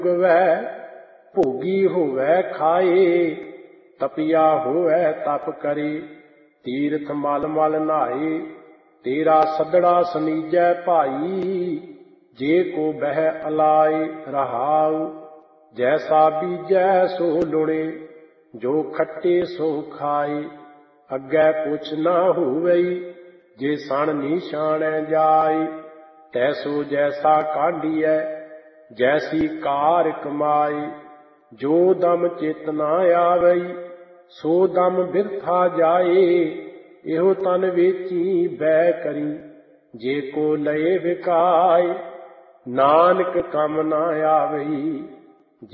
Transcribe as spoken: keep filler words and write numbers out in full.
ਵੈ ਭੋਗੀ ਹੋਵੈ ਖਾਏ, ਤਪਿਆ ਹੋਵੈ ਤਪ ਕਰੇ। ਤੀਰਥ ਮਲ ਮਲ ਨਹਾਏ, ਤੇਰਾ ਸੱਦੜਾ ਸਨੀਜੈ ਭਾਈ। ਜੇ ਕੋ ਬਹਿ ਅਲਾਏ ਰਹਾਉ, ਜੈਸਾ ਬੀਜੈ ਸੋ ਲੁਣੇ। ਜੋ ਖੱਟੇ ਸੋ ਖਾਏ, ਅੱਗੇ ਪੁੱਛ ਨਾ ਹੋਵਈ। ਜੇ ਸਣ ਨਿਸ਼ਾਨੈ ਜਾਏ, ਤੈਸੋ ਜੈਸਾ ਕਾਢੀਐ, ਜੈਸੀ ਕਾਰ ਕਮਾਏ। ਜੋ ਦਮ ਚਿਤ ਨਾ ਆਵਈ, ਸੋ ਦਮ ਬਿਰਥਾ ਜਾਏ। ਇਹੋ ਤਨ ਵੇਚੀ ਬੈ ਕਰੀ, ਜੇ ਕੋ ਲਏ ਵਿਕਾਏ। ਨਾਨਕ ਕੰਮ ਨਾ ਆਵਈ,